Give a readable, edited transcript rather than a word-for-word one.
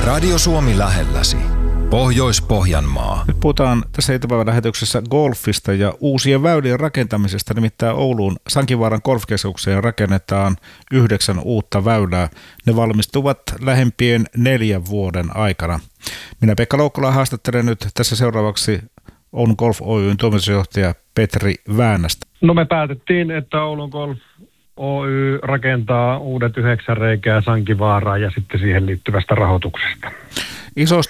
Radio Suomi lähelläsi. Pohjois-Pohjanmaa. Nyt puhutaan tässä iltapäivän lähetyksessä golfista ja uusien väylien rakentamisesta. Nimittäin Ouluun Sankivaaran golfkeskukseen rakennetaan 9 uutta väylää. Ne valmistuvat lähempien 4 vuoden aikana. Minä Pekka Loukkola haastattelen nyt tässä seuraavaksi Oulun Golf Oy:n toimitusjohtaja Petri Väänästä. No me päätettiin, että Oulun Golf Oy rakentaa uudet 9 reikää Sankivaaraan ja sitten siihen liittyvästä rahoituksesta.